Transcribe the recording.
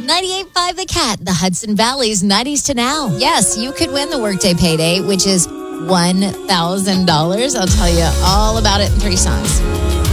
98.5 The Cat, the Hudson Valley's 90s to now. Yes, you could win the Workday Payday, which is $1,000. I'll tell you all about it in 3 songs.